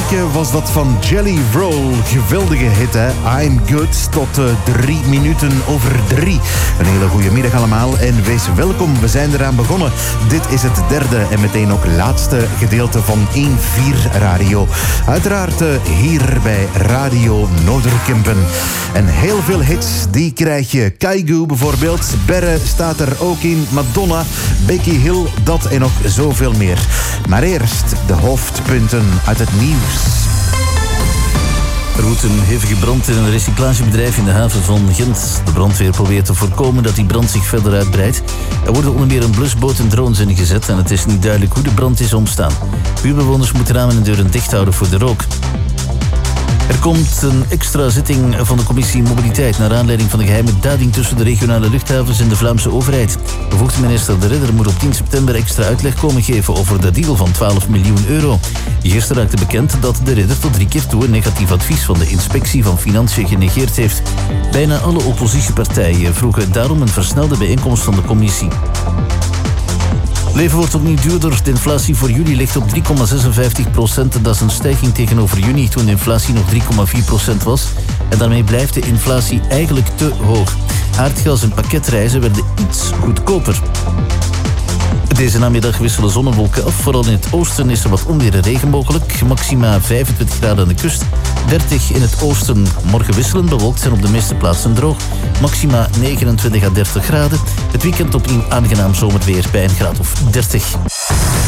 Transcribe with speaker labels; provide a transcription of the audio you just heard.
Speaker 1: Weken was dat van Jelly Roll. Geweldige hit, hè? I'm Good. Tot 3 minuten over 3. Een hele goede middag allemaal en wees welkom. We zijn eraan begonnen. Dit is het derde en meteen ook laatste gedeelte van 1-4 Radio. Uiteraard hier bij Radio Noorderkempen. En heel veel hits, die krijg je. Kaigo bijvoorbeeld. Berre staat er ook in. Madonna, Becky Hill, dat en nog zoveel meer. Maar eerst de hoofdpunten uit het nieuws.
Speaker 2: Er woedt een hevige brand in een recyclagebedrijf in de haven van Gent. De brandweer probeert te voorkomen dat die brand zich verder uitbreidt. Er worden onder meer een blusboot en drones ingezet en het is niet duidelijk hoe de brand is ontstaan. Buurbewoners moeten ramen en deuren dicht houden voor de rook. Er komt een extra zitting van de commissie Mobiliteit naar aanleiding van de geheime duiding tussen de regionale luchthavens en de Vlaamse overheid. Bevoegde minister De Ridder moet op 10 september extra uitleg komen geven over de deal van 12 miljoen euro. Gisteren raakte bekend dat De Ridder tot 3 keer toe een negatief advies van de inspectie van Financiën genegeerd heeft. Bijna alle oppositiepartijen vroegen daarom een versnelde bijeenkomst van de commissie. Leven wordt opnieuw duurder. De inflatie voor juli ligt op 3,56%. Dat is een stijging tegenover juni, toen de inflatie nog 3,4% was. En daarmee blijft de inflatie eigenlijk te hoog. Aardgas en pakketreizen werden iets goedkoper. Deze namiddag wisselen zon en wolken af. Vooral in het oosten is er wat onweer en regen mogelijk. Maxima 25 graden aan de kust, 30 in het oosten. Morgen wisselend bewolkt en op de meeste plaatsen droog. Maxima 29 à 30 graden. Het weekend opnieuw aangenaam zomerweer bij een graad of 30.